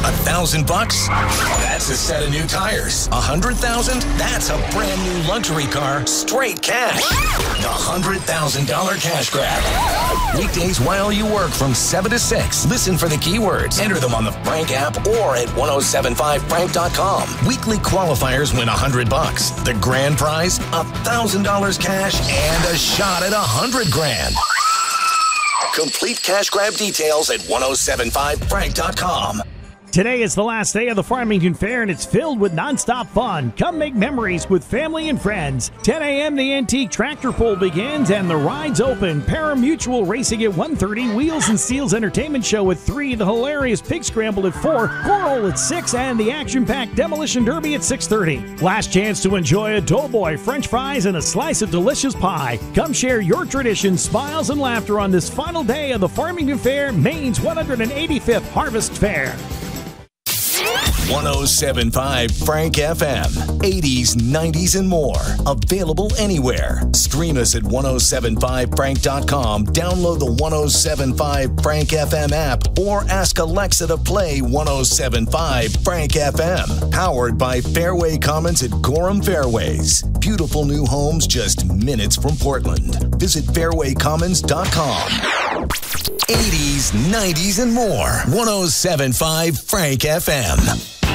$1,000? That's a set of new tires. $100,000? That's a brand new luxury car, straight cash. The $100,000 cash grab. Weekdays while you work from 7 to 6. Listen for the keywords. Enter them on the Frank app or at 1075frank.com. Weekly qualifiers win $100. The grand prize, $1,000 cash and a shot at $100,000. Complete cash grab details at 1075frank.com. Today is the last day of the Farmington Fair, and it's filled with nonstop fun. Come make memories with family and friends. 10 a.m. the antique tractor pull begins, and the rides open. Paramutual racing at 1:30, Wheels and Steels Entertainment Show at 3, the hilarious Pig Scramble at 4, Coral at 6, and the action-packed Demolition Derby at 6:30. Last chance to enjoy a Doughboy, French fries, and a slice of delicious pie. Come share your traditions, smiles, and laughter on this final day of the Farmington Fair, Maine's 185th Harvest Fair. 1075 Frank FM. 80s, 90s, and more. Available anywhere. Stream us at 1075frank.com. Download the 1075 Frank FM app or ask Alexa to play 1075 Frank FM. Powered by Fairway Commons at Gorham Fairways. Beautiful new homes just minutes from Portland. Visit fairwaycommons.com. 80s, 90s, and more. 1075 Frank FM.